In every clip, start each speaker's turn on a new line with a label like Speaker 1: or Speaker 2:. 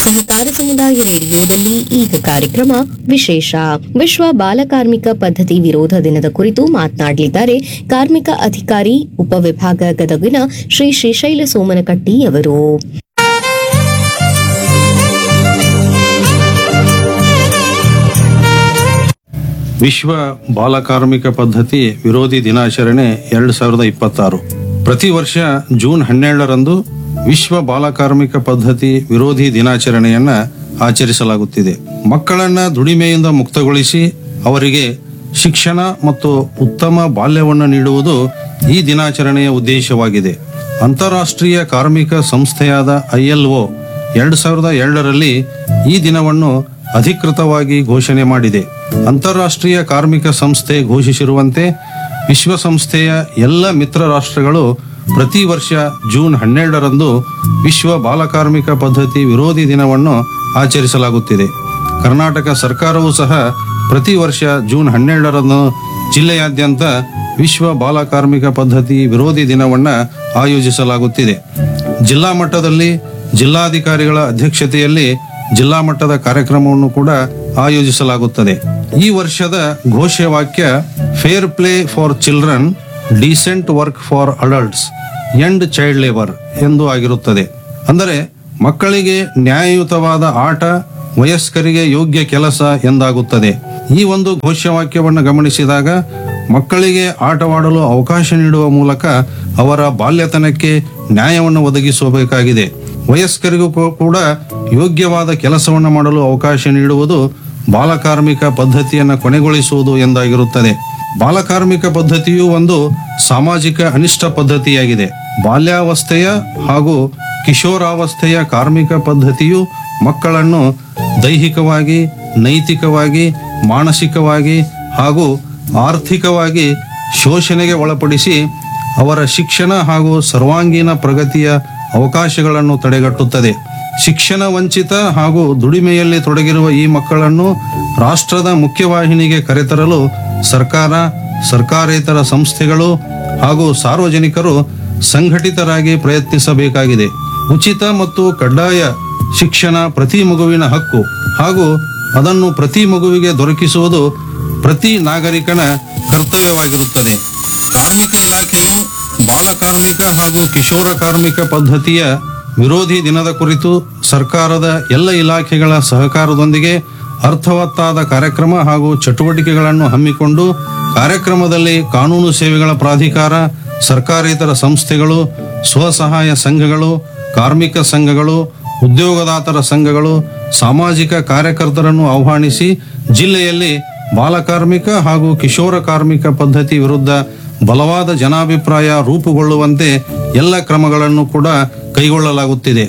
Speaker 1: ಸಹಕಾರ ಸಮುದಾಯ ರೇಡಿಯೋದಲ್ಲಿ ಈಗ ಕಾರ್ಯಕ್ರಮ ವಿಶೇಷ ವಿಶ್ವ ಬಾಲಕಾರ್ಮಿಕ ಪದ್ಧತಿ ವಿರೋಧ ದಿನದ ಕುರಿತು ಮಾತನಾಡಲಿದ್ದಾರೆ ಕಾರ್ಮಿಕ ಅಧಿಕಾರಿ ಉಪವಿಭಾಗ ಗದಗಿನ ಶ್ರೀ ಶ್ರೀಶೈಲ ಸೋಮನಕಟ್ಟಿ ಅವರು.
Speaker 2: ವಿಶ್ವ ಬಾಲಕಾರ್ಮಿಕ ಪದ್ಧತಿ ವಿರೋಧಿ ದಿನಾಚರಣೆ 2026 ಪ್ರತಿ ವರ್ಷ ಜೂನ್ 12ರಂದು ವಿಶ್ವ ಬಾಲಕಾರ್ಮಿಕ ಪದ್ಧತಿ ವಿರೋಧಿ ದಿನಾಚರಣೆಯನ್ನ ಆಚರಿಸಲಾಗುತ್ತಿದೆ. ಮಕ್ಕಳನ್ನ ದುಡಿಮೆಯಿಂದ ಮುಕ್ತಗೊಳಿಸಿ ಅವರಿಗೆ ಶಿಕ್ಷಣ ಮತ್ತು ಉತ್ತಮ ಬಾಲ್ಯವನ್ನು ನೀಡುವುದು ಈ ದಿನಾಚರಣೆಯ ಉದ್ದೇಶವಾಗಿದೆ. ಅಂತಾರಾಷ್ಟ್ರೀಯ ಕಾರ್ಮಿಕ ಸಂಸ್ಥೆಯಾದ ILO 2002ರಲ್ಲಿ ಈ ದಿನವನ್ನು ಅಧಿಕೃತವಾಗಿ ಘೋಷಣೆ ಮಾಡಿದೆ. ಅಂತಾರಾಷ್ಟ್ರೀಯ ಕಾರ್ಮಿಕ ಸಂಸ್ಥೆ ಘೋಷಿಸಿರುವಂತೆ ವಿಶ್ವಸಂಸ್ಥೆಯ ಎಲ್ಲ ಮಿತ್ರ ರಾಷ್ಟ್ರಗಳು ಪ್ರತಿ ವರ್ಷ ಜೂನ್ 12ರಂದು ವಿಶ್ವ ಬಾಲಕಾರ್ಮಿಕ ಪದ್ಧತಿ ವಿರೋಧಿ ದಿನವನ್ನು ಆಚರಿಸಲಾಗುತ್ತಿದೆ. ಕರ್ನಾಟಕ ಸರ್ಕಾರವೂ ಸಹ ಪ್ರತಿ ವರ್ಷ ಜೂನ್ 12ರಂದು ಜಿಲ್ಲೆಯಾದ್ಯಂತ ವಿಶ್ವ ಬಾಲಕಾರ್ಮಿಕ ಪದ್ಧತಿ ವಿರೋಧಿ ದಿನವನ್ನು ಆಯೋಜಿಸಲಾಗುತ್ತಿದೆ. ಜಿಲ್ಲಾ ಮಟ್ಟದಲ್ಲಿ ಜಿಲ್ಲಾಧಿಕಾರಿಗಳ ಅಧ್ಯಕ್ಷತೆಯಲ್ಲಿ ಜಿಲ್ಲಾ ಮಟ್ಟದ ಕಾರ್ಯಕ್ರಮವನ್ನು ಕೂಡ ಆಯೋಜಿಸಲಾಗುತ್ತದೆ. ಈ ವರ್ಷದ ಘೋಷವಾಕ್ಯ fair play for children, decent work for adults, end child labour ಎಂದು ಆಗಿರುತ್ತದೆ. ಅಂದರೆ ಮಕ್ಕಳಿಗೆ ನ್ಯಾಯಯುತವಾದ ಆಟ, ವಯಸ್ಕರಿಗೆ ಯೋಗ್ಯ ಕೆಲಸ ಎಂದಾಗುತ್ತದೆ. ಈ ಒಂದು ಘೋಷವಾಕ್ಯವನ್ನು ಗಮನಿಸಿದಾಗ ಮಕ್ಕಳಿಗೆ ಆಟವಾಡಲು ಅವಕಾಶ ನೀಡುವ ಮೂಲಕ ಅವರ ಬಾಲ್ಯತನಕ್ಕೆ ನ್ಯಾಯವನ್ನು ಒದಗಿಸಬೇಕಾಗಿದೆ. ವಯಸ್ಕರಿಗೂ ಕೂಡ ಯೋಗ್ಯವಾದ ಕೆಲಸವನ್ನು ಮಾಡಲು ಅವಕಾಶ ನೀಡುವುದು ಬಾಲಕಾರ್ಮಿಕ ಪದ್ಧತಿಯನ್ನು ಕೊನೆಗೊಳಿಸುವುದು ಎಂದಾಗಿರುತ್ತದೆ. ಬಾಲಕಾರ್ಮಿಕ ಪದ್ಧತಿಯು ಒಂದು ಸಾಮಾಜಿಕ ಅನಿಷ್ಟ ಪದ್ಧತಿಯಾಗಿದೆ. ಬಾಲ್ಯಾವಸ್ಥೆಯ ಹಾಗೂ ಕಿಶೋರಾವಸ್ಥೆಯ ಕಾರ್ಮಿಕ ಪದ್ಧತಿಯು ಮಕ್ಕಳನ್ನು ದೈಹಿಕವಾಗಿ, ನೈತಿಕವಾಗಿ, ಮಾನಸಿಕವಾಗಿ ಹಾಗೂ ಆರ್ಥಿಕವಾಗಿ ಶೋಷಣೆಗೆ ಒಳಪಡಿಸಿ ಅವರ ಶಿಕ್ಷಣ ಹಾಗೂ ಸರ್ವಾಂಗೀಣ ಪ್ರಗತಿಯ ಅವಕಾಶಗಳನ್ನು ತಡೆಗಟ್ಟುತ್ತದೆ. ಶಿಕ್ಷಣ ವಂಚಿತ ಹಾಗೂ ದುಡಿಮೆಯಲ್ಲಿ ತೊಡಗಿರುವ ಈ ಮಕ್ಕಳನ್ನು ರಾಷ್ಟ್ರದ ಮುಖ್ಯವಾಹಿನಿಗೆ ಕರೆತರಲು ಸರ್ಕಾರ, ಸರ್ಕಾರೇತರ ಸಂಸ್ಥೆಗಳು ಹಾಗೂ ಸಾರ್ವಜನಿಕರು ಸಂಘಟಿತರಾಗಿ ಪ್ರಯತ್ನಿಸಬೇಕಾಗಿದೆ. ಉಚಿತ ಮತ್ತು ಕಡ್ಡಾಯ ಶಿಕ್ಷಣ ಪ್ರತಿ ಮಗುವಿನ ಹಕ್ಕು ಹಾಗೂ ಅದನ್ನು ಪ್ರತಿ ಮಗುವಿಗೆ ದೊರಕಿಸುವುದು ಪ್ರತಿ ನಾಗರಿಕನ ಕರ್ತವ್ಯವಾಗಿರುತ್ತದೆ. ಕಾರ್ಮಿಕ ಇಲಾಖೆಯು ಬಾಲಕಾರ್ಮಿಕ ಹಾಗೂ ಕಿಶೋರ ಕಾರ್ಮಿಕ ಪದ್ಧತಿಯ ವಿರೋಧಿ ದಿನದ ಕುರಿತು ಸರ್ಕಾರದ ಎಲ್ಲ ಇಲಾಖೆಗಳ ಸಹಕಾರದೊಂದಿಗೆ ಅರ್ಥವತ್ತಾದ ಕಾರ್ಯಕ್ರಮ ಹಾಗೂ ಚಟುವಟಿಕೆಗಳನ್ನು ಹಮ್ಮಿಕೊಂಡು ಕಾರ್ಯಕ್ರಮದಲ್ಲಿ ಕಾನೂನು ಸೇವೆಗಳ ಪ್ರಾಧಿಕಾರ, ಸರ್ಕಾರೇತರ ಸಂಸ್ಥೆಗಳು, ಸ್ವಸಹಾಯ ಸಂಘಗಳು, ಕಾರ್ಮಿಕ ಸಂಘಗಳು, ಉದ್ಯೋಗದಾತರ ಸಂಘಗಳು, ಸಾಮಾಜಿಕ ಕಾರ್ಯಕರ್ತರನ್ನು ಆಹ್ವಾನಿಸಿ ಜಿಲ್ಲೆಯಲ್ಲಿ ಬಾಲಕಾರ್ಮಿಕ ಹಾಗೂ ಕಿಶೋರ ಕಾರ್ಮಿಕ ಪದ್ಧತಿ ವಿರುದ್ಧ ಬಲವಾದ ಜನಾಭಿಪ್ರಾಯ ರೂಪುಗೊಳ್ಳುವಂತೆ ಎಲ್ಲ ಕ್ರಮಗಳನ್ನು ಕೂಡ ಕೈಗೊಳ್ಳಲಾಗುತ್ತಿದೆ.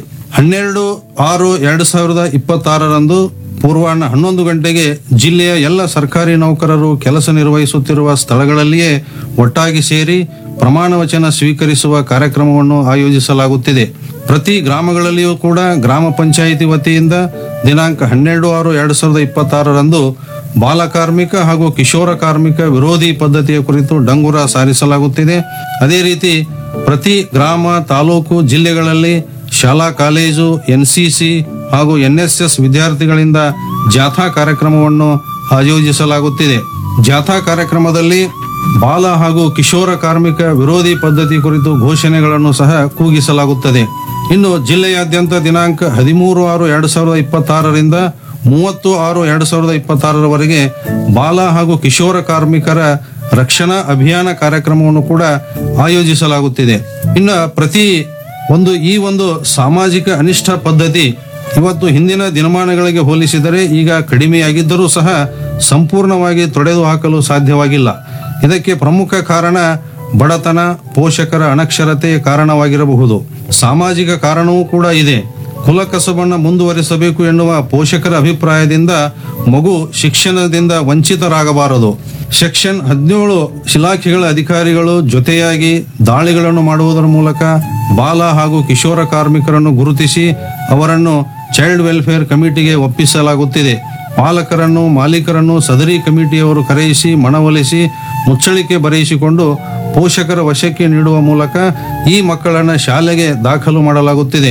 Speaker 2: 12/6/2026ರಂದು ಪೂರ್ವಾಹ್ನ 11 ಗಂಟೆಗೆ ಜಿಲ್ಲೆಯ ಎಲ್ಲ ಸರ್ಕಾರಿ ನೌಕರರು ಕೆಲಸ ನಿರ್ವಹಿಸುತ್ತಿರುವ ಸ್ಥಳಗಳಲ್ಲಿಯೇ ಒಟ್ಟಾಗಿ ಸೇರಿ ಪ್ರಮಾಣ ವಚನ ಸ್ವೀಕರಿಸುವ ಕಾರ್ಯಕ್ರಮವನ್ನು ಆಯೋಜಿಸಲಾಗುತ್ತಿದೆ. ಪ್ರತಿ ಗ್ರಾಮಗಳಲ್ಲಿಯೂ ಕೂಡ ಗ್ರಾಮ ಪಂಚಾಯಿತಿ ವತಿಯಿಂದ ದಿನಾಂಕ 12/6/2026ರಂದು ಬಾಲಕಾರ್ಮಿಕ ಹಾಗೂ ಕಿಶೋರ ಕಾರ್ಮಿಕ ವಿರೋಧಿ ಪದ್ಧತಿಯ ಕುರಿತು ಡಂಗುರ ಸಾರಿಸಲಾಗುತ್ತಿದೆ. ಅದೇ ರೀತಿ ಪ್ರತಿ ಗ್ರಾಮ, ತಾಲೂಕು, ಜಿಲ್ಲೆಗಳಲ್ಲಿ ಶಾಲಾ ಕಾಲೇಜು, NCC ಹಾಗೂ NSS ವಿದ್ಯಾರ್ಥಿಗಳಿಂದ ಜಾಥಾ ಕಾರ್ಯಕ್ರಮವನ್ನು ಆಯೋಜಿಸಲಾಗುತ್ತಿದೆ. ಜಾಥಾ ಕಾರ್ಯಕ್ರಮದಲ್ಲಿ ಬಾಲ ಹಾಗೂ ಕಿಶೋರ ಕಾರ್ಮಿಕ ವಿರೋಧಿ ಪದ್ಧತಿ ಕುರಿತು ಘೋಷಣೆಗಳನ್ನು ಸಹ ಕೂಗಿಸಲಾಗುತ್ತದೆ. ಇನ್ನು ಜಿಲ್ಲೆಯಾದ್ಯಂತ ದಿನಾಂಕ 13/6/2026ರಿಂದ 30/6/2026ರವರೆಗೆ ಬಾಲ ಹಾಗೂ ಕಿಶೋರ ಕಾರ್ಮಿಕರ ರಕ್ಷಣಾ ಅಭಿಯಾನ ಕಾರ್ಯಕ್ರಮವನ್ನು ಕೂಡ ಆಯೋಜಿಸಲಾಗುತ್ತಿದೆ. ಇನ್ನು ಈ ಒಂದು ಸಾಮಾಜಿಕ ಅನಿಷ್ಟ ಪದ್ಧತಿ ಇವತ್ತು ಹಿಂದಿನ ದಿನಮಾನಗಳಿಗೆ ಹೋಲಿಸಿದರೆ ಈಗ ಕಡಿಮೆಯಾಗಿದ್ದರೂ ಸಹ ಸಂಪೂರ್ಣವಾಗಿ ತೊಡೆದು ಹಾಕಲು ಸಾಧ್ಯವಾಗಿಲ್ಲ. ಇದಕ್ಕೆ ಪ್ರಮುಖ ಕಾರಣ ಬಡತನ, ಪೋಷಕರ ಅನಕ್ಷರತೆ ಕಾರಣವಾಗಿರಬಹುದು. ಸಾಮಾಜಿಕ ಕಾರಣವೂ ಕೂಡ ಇದೆ. ಕುಲಕಸಬನ್ನು ಮುಂದುವರಿಸಬೇಕು ಎನ್ನುವ ಪೋಷಕರ ಅಭಿಪ್ರಾಯದಿಂದ ಮಗು ಶಿಕ್ಷಣದಿಂದ ವಂಚಿತರಾಗಬಾರದು. ಸೆಕ್ಷನ್ 17 ಇಲಾಖೆಗಳ ಅಧಿಕಾರಿಗಳು ಜೊತೆಯಾಗಿ ದಾಳಿಗಳನ್ನು ಮಾಡುವುದರ ಮೂಲಕ ಬಾಲ ಹಾಗೂ ಕಿಶೋರ ಕಾರ್ಮಿಕರನ್ನು ಗುರುತಿಸಿ ಅವರನ್ನು ಚೈಲ್ಡ್ ವೆಲ್ಫೇರ್ ಕಮಿಟಿಗೆ ಒಪ್ಪಿಸಲಾಗುತ್ತಿದೆ. ಪಾಲಕರನ್ನು, ಮಾಲೀಕರನ್ನು ಸದರಿ ಕಮಿಟಿಯವರು ಕರೆಯಿಸಿ ಮನವೊಲಿಸಿ ಮುಚ್ಚಳಿಕೆ ಬರೆಯಿಸಿಕೊಂಡು ಪೋಷಕರ ವಶಕ್ಕೆ ನೀಡುವ ಮೂಲಕ ಈ ಮಕ್ಕಳನ್ನು ಶಾಲೆಗೆ ದಾಖಲು ಮಾಡಲಾಗುತ್ತಿದೆ.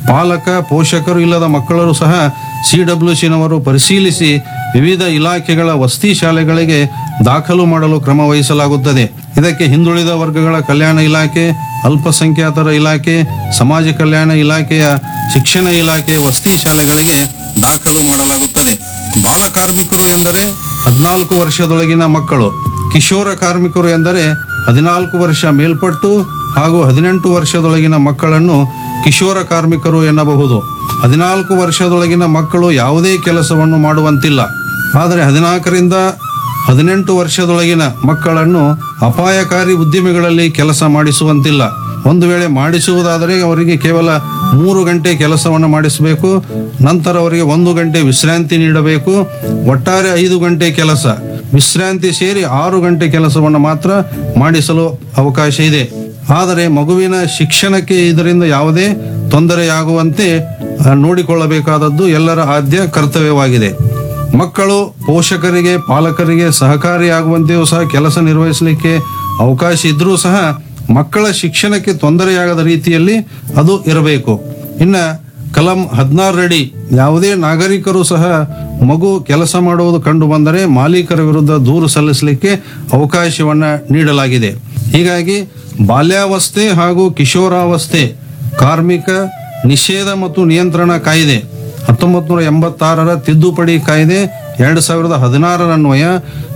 Speaker 2: ಪಾಲಕ ಪೋಷಕರು ಇಲ್ಲದ ಮಕ್ಕಳನ್ನು ಸಹ ಸಿಡಬ್ಲ್ಯೂಸಿನವರು ಪರಿಶೀಲಿಸಿ ವಿವಿಧ ಇಲಾಖೆಗಳ ವಸತಿ ಶಾಲೆಗಳಿಗೆ ದಾಖಲು ಮಾಡಲು ಕ್ರಮ ವಹಿಸಲಾಗುತ್ತದೆ. ಇದಕ್ಕೆ ಹಿಂದುಳಿದ ವರ್ಗಗಳ ಕಲ್ಯಾಣ ಇಲಾಖೆ, ಅಲ್ಪಸಂಖ್ಯಾತರ ಇಲಾಖೆ, ಸಮಾಜ ಕಲ್ಯಾಣ ಇಲಾಖೆಯ ಶಿಕ್ಷಣ ಇಲಾಖೆ ವಸತಿ ಶಾಲೆಗಳಿಗೆ ದಾಖಲು ಮಾಡಲಾಗುತ್ತದೆ. ಬಾಲ ಕಾರ್ಮಿಕರು ಎಂದರೆ 14 ವರ್ಷದೊಳಗಿನ ಮಕ್ಕಳು. ಕಿಶೋರ ಕಾರ್ಮಿಕರು ಎಂದರೆ 14 ವರ್ಷ ಮೇಲ್ಪಟ್ಟು ಹಾಗೂ 18 ವರ್ಷದೊಳಗಿನ ಮಕ್ಕಳನ್ನು ಕಿಶೋರ ಕಾರ್ಮಿಕರು ಎನ್ನಬಹುದು. 14 ವರ್ಷದೊಳಗಿನ ಮಕ್ಕಳು ಯಾವುದೇ ಕೆಲಸವನ್ನು ಮಾಡುವಂತಿಲ್ಲ. ಆದರೆ 14ರಿಂದ 18 ವರ್ಷದೊಳಗಿನ ಮಕ್ಕಳನ್ನು ಅಪಾಯಕಾರಿ ಉದ್ದಿಮೆಗಳಲ್ಲಿ ಕೆಲಸ ಮಾಡಿಸುವಂತಿಲ್ಲ. ಒಂದು ವೇಳೆ ಮಾಡಿಸುವುದಾದರೆ ಅವರಿಗೆ ಕೇವಲ 3 ಗಂಟೆ ಕೆಲಸವನ್ನು ಮಾಡಿಸಬೇಕು. ನಂತರ ಅವರಿಗೆ 1 ಗಂಟೆ ವಿಶ್ರಾಂತಿ ನೀಡಬೇಕು. ಒಟ್ಟಾರೆ 5 ಗಂಟೆ ಕೆಲಸ, ವಿಶ್ರಾಂತಿ ಸೇರಿ 6 ಗಂಟೆ ಕೆಲಸವನ್ನು ಮಾತ್ರ ಮಾಡಿಸಲು ಅವಕಾಶ ಇದೆ. ಆದರೆ ಮಗುವಿನ ಶಿಕ್ಷಣಕ್ಕೆ ಇದರಿಂದ ಯಾವುದೇ ತೊಂದರೆಯಾಗುವಂತೆ ನೋಡಿಕೊಳ್ಳಬೇಕಾದದ್ದು ಎಲ್ಲರ ಆದ್ಯ ಕರ್ತವ್ಯವಾಗಿದೆ. ಮಕ್ಕಳು ಪೋಷಕರಿಗೆ ಪಾಲಕರಿಗೆ ಸಹಕಾರಿಯಾಗುವಂತೆಯೂ ಸಹ ಕೆಲಸ ನಿರ್ವಹಿಸಲಿಕ್ಕೆ ಅವಕಾಶ ಇದ್ರೂ ಸಹ ಮಕ್ಕಳ ಶಿಕ್ಷಣಕ್ಕೆ ತೊಂದರೆಯಾಗದ ರೀತಿಯಲ್ಲಿ ಅದು ಇರಬೇಕು. ಇನ್ನು ಕಲಂ 16 ಅಡಿ ಯಾವುದೇ ನಾಗರಿಕರು ಸಹ ಮಗು ಕೆಲಸ ಮಾಡುವುದು ಕಂಡು ಬಂದರೆ ಮಾಲೀಕರ ವಿರುದ್ಧ ದೂರು ಸಲ್ಲಿಸಲಿಕ್ಕೆ ಅವಕಾಶವನ್ನ ನೀಡಲಾಗಿದೆ. ಹೀಗಾಗಿ ಬಾಲ್ಯಾವಸ್ಥೆ ಹಾಗೂ ಕಿಶೋರಾವಸ್ಥೆ ಕಾರ್ಮಿಕ ನಿಷೇಧ ಮತ್ತು ನಿಯಂತ್ರಣ ಕಾಯ್ದೆ 1986ರ ತಿದ್ದುಪಡಿ ಕಾಯ್ದೆ 2016 ಅನ್ವಯ